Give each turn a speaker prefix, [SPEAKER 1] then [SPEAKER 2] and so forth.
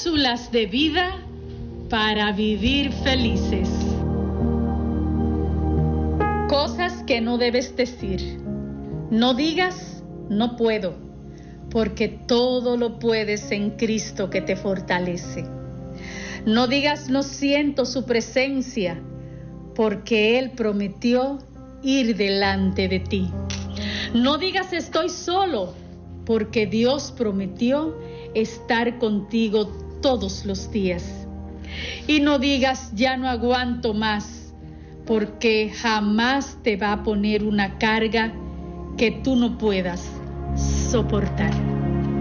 [SPEAKER 1] Cápsulas de vida para vivir felices. Cosas que no debes decir. No digas, no puedo, porque todo lo puedes en Cristo que te fortalece. No digas, no siento su presencia, porque Él prometió ir delante de ti. No digas, estoy solo, porque Dios prometió estar contigo todos los días. Y no digas, ya no aguanto más, porque jamás te va a poner una carga que tú no puedas soportar.